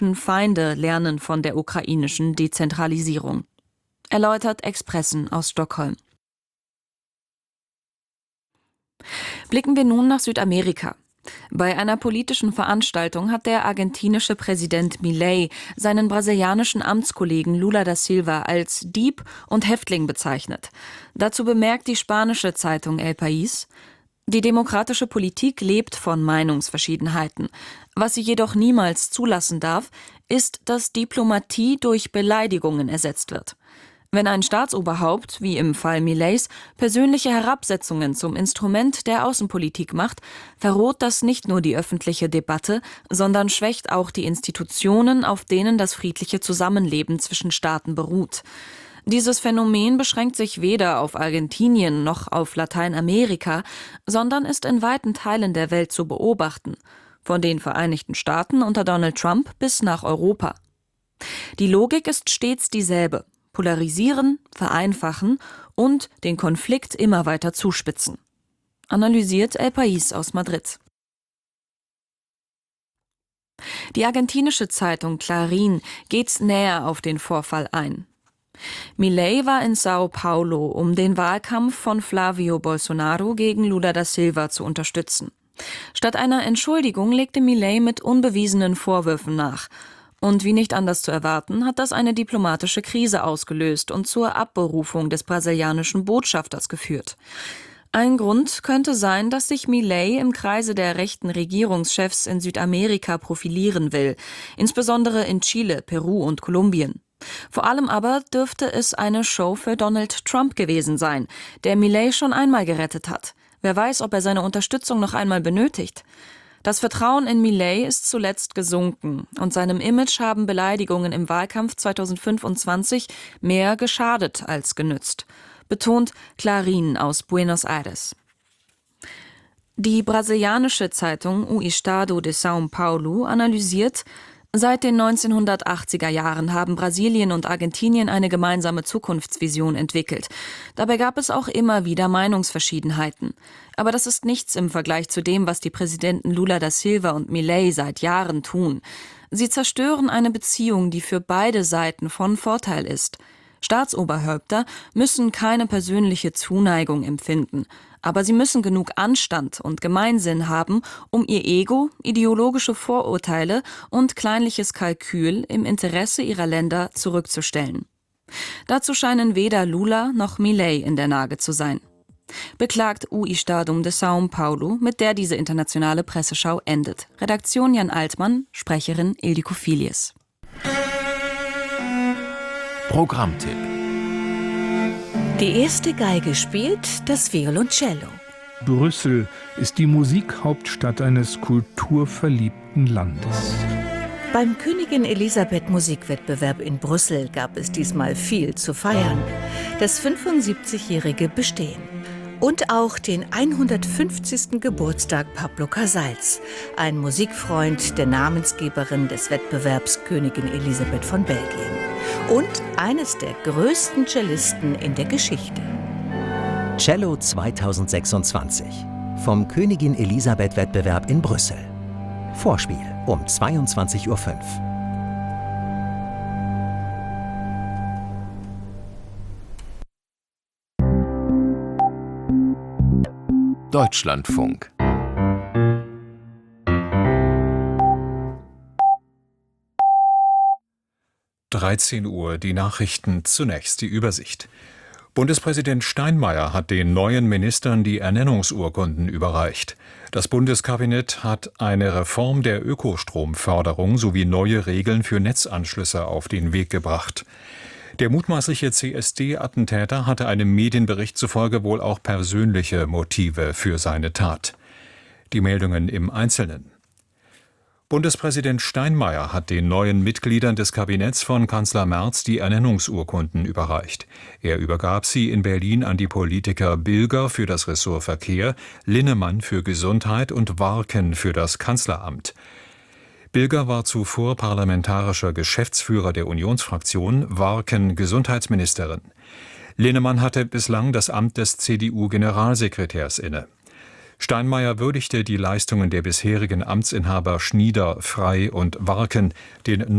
direkten Feinde lernen von der ukrainischen Dezentralisierung. Erläutert Expressen aus Stockholm. Blicken wir nun nach Südamerika. Bei einer politischen Veranstaltung hat der argentinische Präsident Milei seinen brasilianischen Amtskollegen Lula da Silva als Dieb und Häftling bezeichnet. Dazu bemerkt die spanische Zeitung El País: Die demokratische Politik lebt von Meinungsverschiedenheiten. Was sie jedoch niemals zulassen darf, ist, dass Diplomatie durch Beleidigungen ersetzt wird. Wenn ein Staatsoberhaupt, wie im Fall Mileis, persönliche Herabsetzungen zum Instrument der Außenpolitik macht, verroht das nicht nur die öffentliche Debatte, sondern schwächt auch die Institutionen, auf denen das friedliche Zusammenleben zwischen Staaten beruht. Dieses Phänomen beschränkt sich weder auf Argentinien noch auf Lateinamerika, sondern ist in weiten Teilen der Welt zu beobachten, von den Vereinigten Staaten unter Donald Trump bis nach Europa. Die Logik ist stets dieselbe: Polarisieren, vereinfachen und den Konflikt immer weiter zuspitzen. Analysiert El País aus Madrid. Die argentinische Zeitung Clarín geht näher auf den Vorfall ein. Milei war in São Paulo, um den Wahlkampf von Flávio Bolsonaro gegen Lula da Silva zu unterstützen. Statt einer Entschuldigung legte Milei mit unbewiesenen Vorwürfen nach. Und wie nicht anders zu erwarten, hat das eine diplomatische Krise ausgelöst und zur Abberufung des brasilianischen Botschafters geführt. Ein Grund könnte sein, dass sich Milei im Kreise der rechten Regierungschefs in Südamerika profilieren will, insbesondere in Chile, Peru und Kolumbien. Vor allem aber dürfte es eine Show für Donald Trump gewesen sein, der Milei schon einmal gerettet hat. Wer weiß, ob er seine Unterstützung noch einmal benötigt. Das Vertrauen in Milei ist zuletzt gesunken und seinem Image haben Beleidigungen im Wahlkampf 2025 mehr geschadet als genützt, betont Clarín aus Buenos Aires. Die brasilianische Zeitung O Estado de São Paulo analysiert: Seit den 1980er Jahren haben Brasilien und Argentinien eine gemeinsame Zukunftsvision entwickelt. Dabei gab es auch immer wieder Meinungsverschiedenheiten. Aber das ist nichts im Vergleich zu dem, was die Präsidenten Lula da Silva und Milei seit Jahren tun. Sie zerstören eine Beziehung, die für beide Seiten von Vorteil ist. Staatsoberhäupter müssen keine persönliche Zuneigung empfinden, aber sie müssen genug Anstand und Gemeinsinn haben, um ihr Ego, ideologische Vorurteile und kleinliches Kalkül im Interesse ihrer Länder zurückzustellen. Dazu scheinen weder Lula noch Milei in der Lage zu sein. Beklagt O Estado de São Paulo, mit der diese internationale Presseschau endet. Redaktion Jan Altmann, Sprecherin Ildiko Filius. Programmtipp: Die erste Geige spielt das Violoncello. Brüssel ist die Musikhauptstadt eines kulturverliebten Landes. Beim Königin Elisabeth Musikwettbewerb in Brüssel gab es diesmal viel zu feiern. Das 75-jährige Bestehen. Und auch den 150. Geburtstag Pablo Casals, ein Musikfreund der Namensgeberin des Wettbewerbs Königin Elisabeth von Belgien. Und eines der größten Cellisten in der Geschichte. Cello 2026 vom Königin Elisabeth Wettbewerb in Brüssel. Vorspiel um 22:05 Uhr. Deutschlandfunk. (13 Uhr), die Nachrichten, zunächst die Übersicht. Bundespräsident Steinmeier hat den neuen Ministern die Ernennungsurkunden überreicht. Das Bundeskabinett hat eine Reform der Ökostromförderung sowie neue Regeln für Netzanschlüsse auf den Weg gebracht. Der mutmaßliche CSD-Attentäter hatte einem Medienbericht zufolge wohl auch persönliche Motive für seine Tat. Die Meldungen im Einzelnen. Bundespräsident Steinmeier hat den neuen Mitgliedern des Kabinetts von Kanzler Merz die Ernennungsurkunden überreicht. Er übergab sie in Berlin an die Politiker Bilger für das Ressort Verkehr, Linnemann für Gesundheit und Warken für das Kanzleramt. Bilger war zuvor parlamentarischer Geschäftsführer der Unionsfraktion, Warken Gesundheitsministerin. Linnemann hatte bislang das Amt des CDU-Generalsekretärs inne. Steinmeier würdigte die Leistungen der bisherigen Amtsinhaber Schnieder, Frey und Warken. Den